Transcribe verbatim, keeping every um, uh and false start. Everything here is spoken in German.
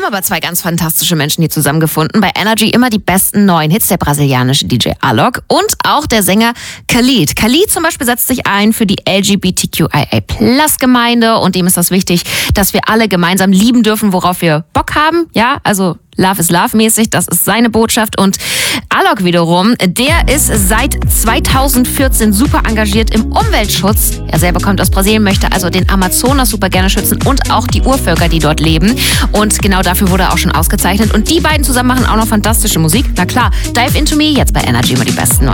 haben aber zwei ganz fantastische Menschen hier zusammengefunden. Bei Energy immer die besten neuen Hits, der brasilianische D J Alok und auch der Sänger Khalid. Khalid zum Beispiel setzt sich ein für die L G B T Q I A Plus Gemeinde und dem ist das wichtig, dass wir alle gemeinsam lieben dürfen, worauf wir Bock haben. Ja, also Love is Love mäßig, das ist seine Botschaft. Und Alok wiederum, der ist seit zweitausendvierzehn super engagiert im Umweltschutz. Er selber kommt aus Brasilien, möchte also den Amazonas super gerne schützen und auch die Urvölker, die dort leben. Und genau dafür wurde er auch schon ausgezeichnet. Und die beiden zusammen machen auch noch fantastische Musik. Na klar, Dive Into Me, jetzt bei Energy immer die besten neuen.